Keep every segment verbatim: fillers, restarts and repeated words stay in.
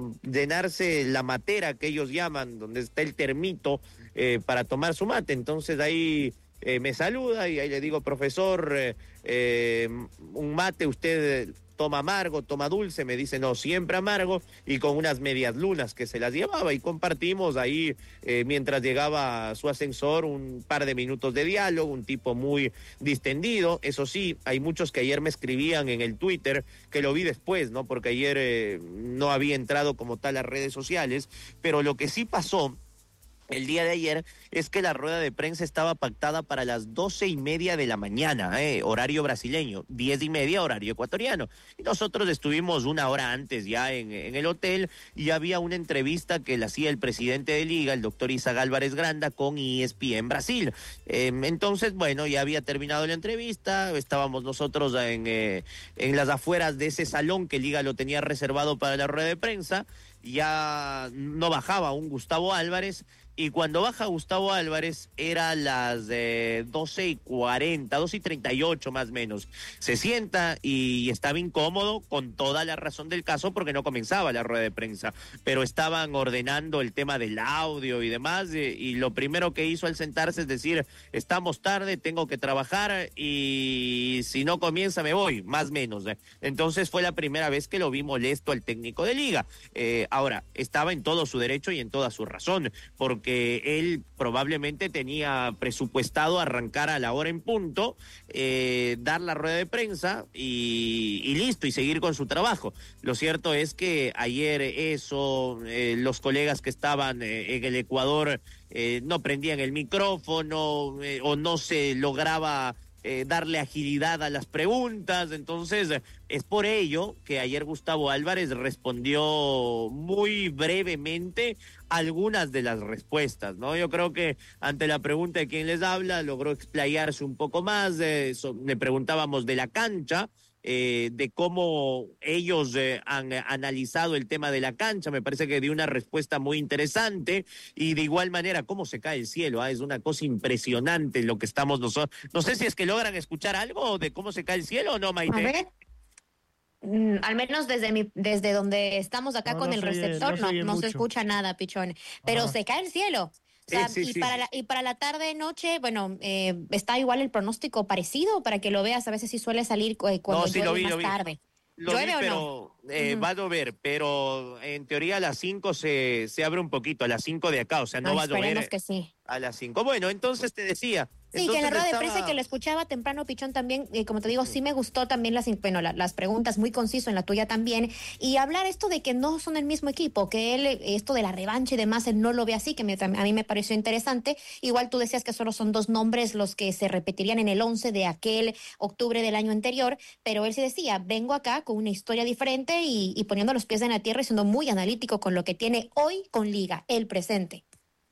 bueno, llenarse la matera que ellos llaman, donde está el termito eh, para tomar su mate. Entonces ahí eh, me saluda y ahí le digo, profesor, eh, eh, un mate usted toma amargo, toma dulce, me dice, no, siempre amargo, y con unas medias lunas que se las llevaba, y compartimos ahí, eh, mientras llegaba su ascensor, un par de minutos de diálogo, un tipo muy distendido. Eso sí, hay muchos que ayer me escribían en el Twitter, que lo vi después, ¿no? Porque ayer eh, no había entrado como tal a redes sociales, pero lo que sí pasó el día de ayer es que la rueda de prensa estaba pactada para las doce y media de la mañana, eh, horario brasileño, diez y media horario ecuatoriano. Y nosotros estuvimos una hora antes ya en, en el hotel y había una entrevista que le hacía el presidente de Liga, el doctor Isaac Álvarez Granda, con E S P N Brasil. Eh, entonces, bueno, ya había terminado la entrevista, estábamos nosotros en, eh, en las afueras de ese salón que Liga lo tenía reservado para la rueda de prensa. Ya no bajaba un Gustavo Álvarez, y cuando baja Gustavo Álvarez era las eh, doce y cuarenta, doce y treinta y ocho más o menos. Se sienta y estaba incómodo, con toda la razón del caso, porque no comenzaba la rueda de prensa, pero estaban ordenando el tema del audio y demás, y, y lo primero que hizo al sentarse es decir, estamos tarde, tengo que trabajar, y si no comienza me voy, más o menos. Eh. Entonces fue la primera vez que lo vi molesto al técnico de Liga. Eh, ahora, estaba en todo su derecho y en toda su razón, porque él probablemente tenía presupuestado arrancar a la hora en punto, eh, dar la rueda de prensa y, y listo, y seguir con su trabajo. Lo cierto es que ayer eso, eh, los colegas que estaban eh, en el Ecuador eh, no prendían el micrófono, eh, o no se lograba Eh, darle agilidad a las preguntas. Entonces es por ello que ayer Gustavo Álvarez respondió muy brevemente algunas de las respuestas, ¿no? Yo creo que ante la pregunta de quién les habla logró explayarse un poco más. Eh, so, le preguntábamos de la cancha, Eh, de cómo ellos eh, han eh, analizado el tema de la cancha. Me parece que dio una respuesta muy interesante, y de igual manera cómo se cae el cielo, ¿eh? Es una cosa impresionante lo que estamos nosotros. No sé si es que logran escuchar algo de cómo se cae el cielo o no, Maite. A ver. Mm, al menos desde mi, desde donde estamos acá no, con no el se oye, receptor, no, se, no, no se mucho. escucha nada, Pichón. Pero Ajá. se cae el cielo. O sea, Sí, sí, y, sí. para la, y para la tarde, noche, bueno, eh, está igual el pronóstico parecido para que lo veas. A veces sí suele salir eh, cuando No, sí, llueve lo vi, más lo vi. tarde. Lo ¿Llueve vi, o pero no? eh, Uh-huh. va a llover, pero en teoría a las cinco se, se abre un poquito, a las cinco de acá, o sea, no Ay, va a llover esperemos que sí. a las cinco. Bueno, entonces te decía, Sí, que en la entonces rueda de estaba... prensa que lo escuchaba temprano, Pichón, también, eh, como te digo, sí me gustó también las, bueno, la, las preguntas, muy conciso, en la tuya también, y hablar esto de que no son el mismo equipo, que él, esto de la revancha y demás, él no lo ve así, que me, a mí me pareció interesante. Igual tú decías que solo son dos nombres los que se repetirían en el once de aquel octubre del año anterior, pero él sí decía, vengo acá con una historia diferente y, y poniendo los pies en la tierra y siendo muy analítico con lo que tiene hoy con Liga, el presente.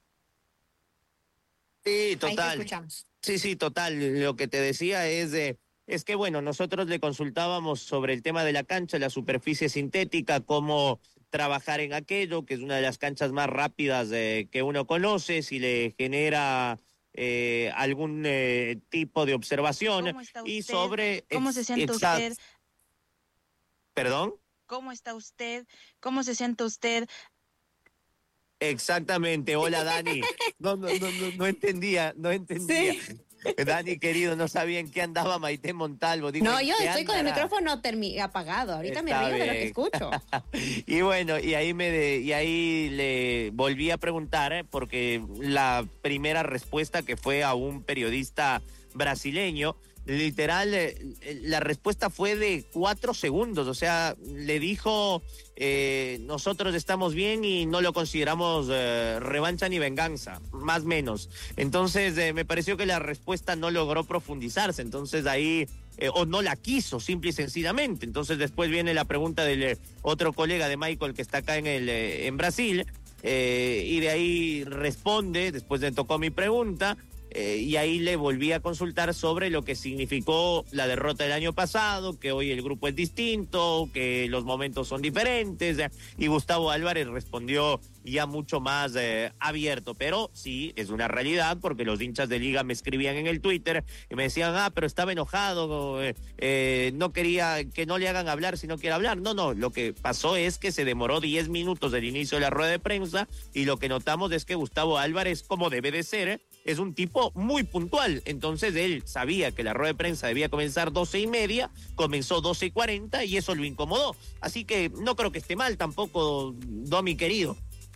Sí, Ahí te total. escuchamos. Sí, sí, total. Lo que te decía es de, es que bueno, nosotros le consultábamos sobre el tema de la cancha, la superficie sintética, cómo trabajar en aquello, que es una de las canchas más rápidas eh, que uno conoce, si le genera eh, algún eh, tipo de observación. ¿Cómo está usted? Y sobre ¿Cómo se siente exa- usted? ¿Perdón? ¿Cómo está usted? ¿Cómo se siente usted? Exactamente. Hola, Dani. No, no, no, no, no entendía, no entendía. Sí. Dani, querido, no sabía en qué andaba Maite Montalvo. Digo, No, ¿en yo qué estoy con el andará? micrófono termi- apagado. Ahorita me Está río de lo que bien. escucho. Y bueno, y ahí me de, y ahí le volví a preguntar, ¿eh? Porque la primera respuesta que fue a un periodista brasileño, literal, eh, la respuesta fue de cuatro segundos. O sea, le dijo, eh, nosotros estamos bien y no lo consideramos eh, revancha ni venganza, más o menos. Entonces, eh, me pareció que la respuesta no logró profundizarse. Entonces, ahí... Eh, o no la quiso, simple y sencillamente. Entonces después viene la pregunta del eh, otro colega de Michael que está acá en el eh, en Brasil, eh, y de ahí responde, después le tocó mi pregunta, Eh, y ahí le volví a consultar sobre lo que significó la derrota del año pasado, que hoy el grupo es distinto, que los momentos son diferentes, eh, y Gustavo Álvarez respondió ya mucho más eh, abierto, pero sí, es una realidad, porque los hinchas de Liga me escribían en el Twitter y me decían, ah, pero estaba enojado, eh, eh, no quería que no le hagan hablar si no quiere hablar. No, no, lo que pasó es que se demoró diez minutos del inicio de la rueda de prensa, y lo que notamos es que Gustavo Álvarez, como debe de ser, eh, es un tipo muy puntual. Entonces él sabía que la rueda de prensa debía comenzar doce y media, comenzó doce y cuarenta y eso lo incomodó. Así que no creo que esté mal tampoco, Domi querido.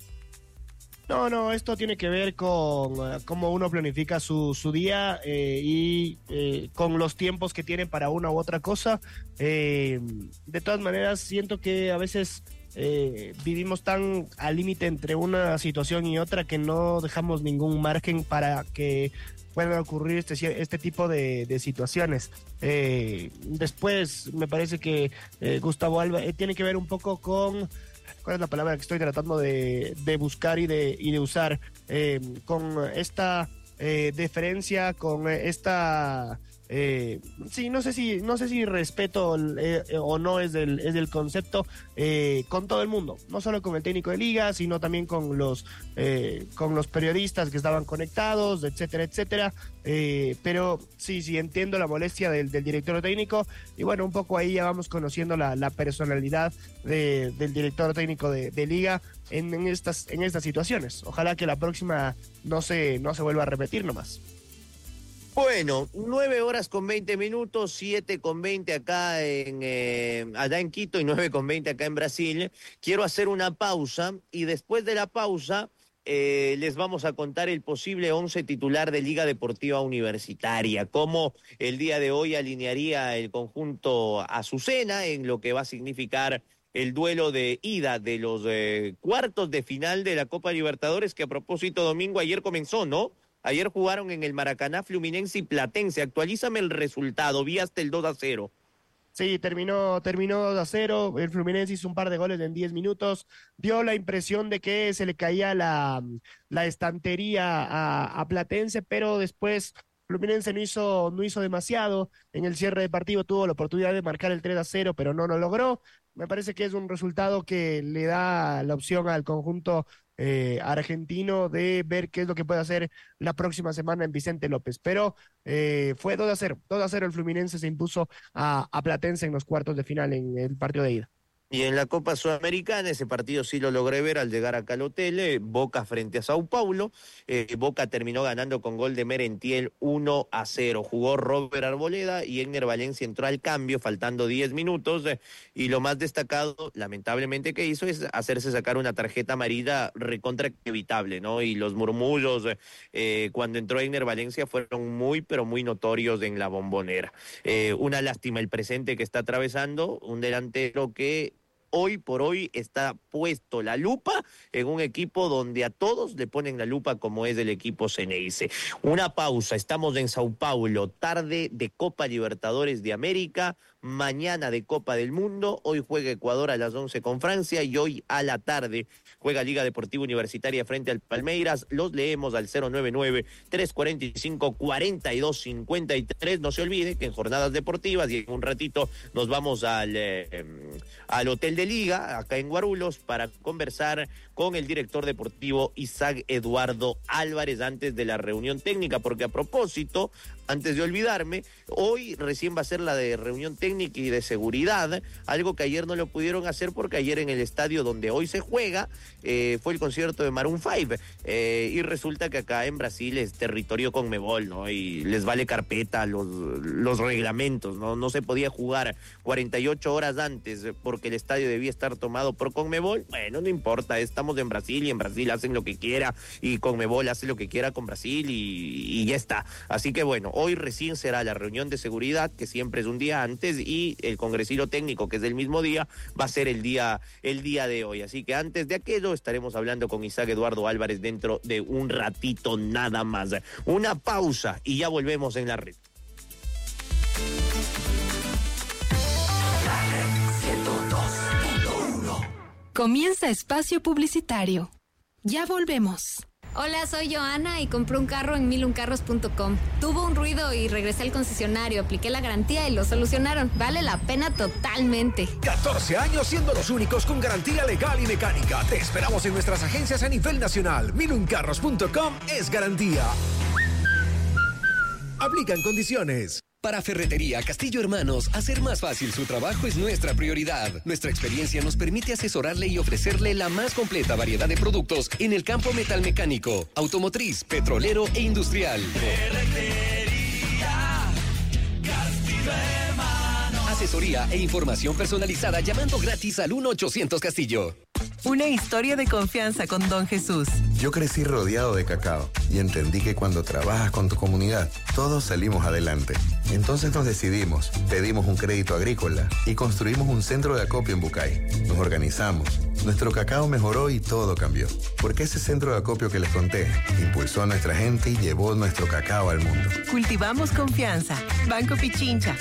No, no, esto tiene que ver con uh, cómo uno planifica su, su día eh, y eh, con los tiempos que tiene para una u otra cosa. Eh, de todas maneras, siento que a veces eh, vivimos tan al límite entre una situación y otra que no dejamos ningún margen para que puedan ocurrir este, este tipo de, de situaciones. Eh, después, me parece que eh, Gustavo Alba eh, tiene que ver un poco con... ¿Cuál es la palabra que estoy tratando de, de buscar y de, y de usar? Eh, con esta eh, deferencia, con esta... Eh, sí, no sé si no sé si respeto eh, o no es del, es del concepto eh, con todo el mundo, no solo con el técnico de Liga, sino también con los eh, con los periodistas que estaban conectados, etcétera, etcétera. Eh, pero sí, sí, entiendo la molestia del, del director técnico, y bueno, un poco ahí ya vamos conociendo la, la personalidad de, del director técnico de, de Liga en, en estas en estas situaciones. Ojalá que la próxima no se, no se vuelva a repetir nomás. Bueno, nueve horas con veinte minutos, siete con veinte acá en, eh, allá en Quito y nueve con veinte acá en Brasil. Quiero hacer una pausa y después de la pausa eh, les vamos a contar el posible once titular de Liga Deportiva Universitaria, cómo el día de hoy alinearía el conjunto Azucena en lo que va a significar el duelo de ida de los eh, cuartos de final de la Copa Libertadores, que a propósito, domingo, ayer comenzó, ¿no? Ayer jugaron en el Maracaná Fluminense y Platense. Actualízame el resultado, vi hasta el dos a cero. Sí, terminó, terminó dos a cero, el Fluminense hizo un par de goles en diez minutos, dio la impresión de que se le caía la, la estantería a, a Platense, pero después Fluminense no hizo, no hizo demasiado, en el cierre de partido tuvo la oportunidad de marcar el tres a cero, pero no lo logró. Me parece que es un resultado que le da la opción al conjunto eh, argentino de ver qué es lo que puede hacer la próxima semana en Vicente López. Pero eh, fue dos a cero. dos a cero el Fluminense se impuso a, a Platense en los cuartos de final en el partido de ida. Y en la Copa Sudamericana, ese partido sí lo logré ver al llegar acá al hotel, eh, Boca frente a Sao Paulo. Eh, Boca terminó ganando con gol de Merentiel uno a cero. Jugó Robert Arboleda y Egner Valencia entró al cambio, faltando diez minutos. Eh, y lo más destacado, lamentablemente, que hizo es hacerse sacar una tarjeta amarilla recontra evitable, ¿no? Y los murmullos eh, cuando entró Egner Valencia fueron muy, pero muy notorios en la Bombonera. Eh, una lástima el presente que está atravesando, un delantero que hoy por hoy está puesto la lupa en un equipo donde a todos le ponen la lupa, como es el equipo Ceneice. Una pausa, estamos en Sao Paulo, tarde de Copa Libertadores de América, mañana de Copa del Mundo. Hoy juega Ecuador a las once con Francia y hoy a la tarde juega Liga Deportiva Universitaria frente al Palmeiras. Los leemos al cero nueve nueve, tres cuatro cinco, cuatro dos cinco tres. No se olvide que en jornadas deportivas y en un ratito nos vamos al, eh, al hotel de Liga, acá en Guarulhos, para conversar con el director deportivo Isaac Eduardo Álvarez antes de la reunión técnica, porque a propósito, antes de olvidarme, hoy recién va a ser la de reunión técnica y de seguridad, algo que ayer no lo pudieron hacer porque ayer en el estadio donde hoy se juega eh, fue el concierto de Maroon cinco, eh, y resulta que acá en Brasil es territorio Conmebol, ¿no? Y les vale carpeta los, los reglamentos, ¿no? No se podía jugar cuarenta y ocho horas antes porque el estadio debía estar tomado por Conmebol. Bueno, no importa, estamos en Brasil y en Brasil hacen lo que quiera y Conmebol hace lo que quiera con Brasil y, y ya está. Así que bueno, hoy recién será la reunión de seguridad, que siempre es un día antes, y el congresilo técnico, que es del mismo día, va a ser el día, el día de hoy. Así que antes de aquello estaremos hablando con Isaac Eduardo Álvarez dentro de un ratito nada más. Una pausa y ya volvemos en la red. Comienza espacio publicitario. Ya volvemos. Hola, soy Joana y compré un carro en mil un carros punto com. Tuvo un ruido y regresé al concesionario, apliqué la garantía y lo solucionaron. Vale la pena totalmente. catorce años siendo los únicos con garantía legal y mecánica. Te esperamos en nuestras agencias a nivel nacional. mil un carros punto com es garantía. Aplican condiciones. Para Ferretería Castillo Hermanos, hacer más fácil su trabajo es nuestra prioridad. Nuestra experiencia nos permite asesorarle y ofrecerle la más completa variedad de productos en el campo metalmecánico, automotriz, petrolero e industrial. Ferretería Castillo Hermanos. Asesoría e información personalizada llamando gratis al uno ochocientos Castillo. Una historia de confianza con Don Jesús. Yo crecí rodeado de cacao y entendí que cuando trabajas con tu comunidad, todos salimos adelante. Entonces nos decidimos, pedimos un crédito agrícola y construimos un centro de acopio en Bucay. Nos organizamos, nuestro cacao mejoró y todo cambió. Porque ese centro de acopio que les conté impulsó a nuestra gente y llevó nuestro cacao al mundo. Cultivamos confianza. Banco Pichincha.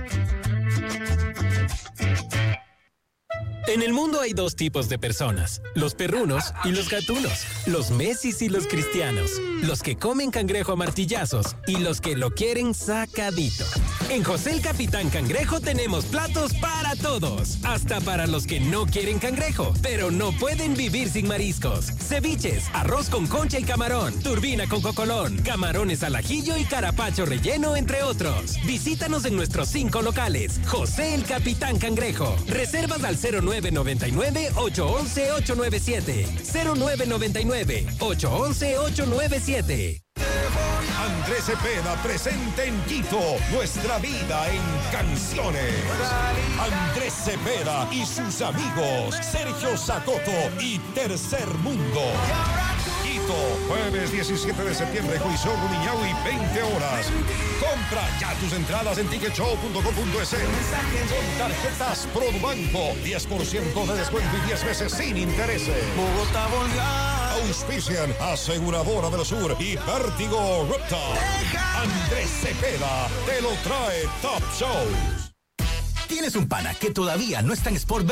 En el mundo hay dos tipos de personas, los perrunos y los gatunos, los Messis y los cristianos, los que comen cangrejo a martillazos y los que lo quieren sacadito. En José el Capitán Cangrejo tenemos platos para todos, hasta para los que no quieren cangrejo, pero no pueden vivir sin mariscos. Ceviches, arroz con concha y camarón, turbina con cocolón, camarones al ajillo y carapacho relleno, entre otros. Visítanos en nuestros cinco locales. José el Capitán Cangrejo. Reservas al cero nueve nueve nueve, ocho uno uno, ocho nueve siete. cero nueve nueve nueve, ocho uno uno, ocho nueve siete. Andrés Cepeda presente en Quito, nuestra vida en canciones. Andrés Cepeda y sus amigos, Sergio Sacoto y Tercer Mundo. Quito, jueves diecisiete de septiembre, Coliseo Rumiñahui, veinte horas. Compra ya tus entradas en ticket show punto com punto es. Con tarjetas Produbanco, diez por ciento de descuento y diez meses sin intereses. Bogotá volvió. Auspician Aseguradora del Sur y Vértigo Reptile. Andrés Cepeda te lo trae Top Shows. ¿Tienes un pana que todavía no está en Sport